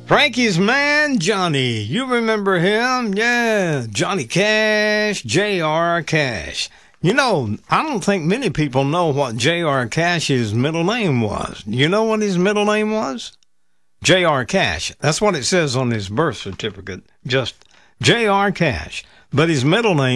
Frankie's man, Johnny. You remember him? Yeah, Johnny Cash, J.R. Cash. You know, I don't think many people know what J.R. Cash's middle name was. You know what his middle name was? J.R. Cash. That's what it says on his birth certificate. Just J.R. Cash. But his middle name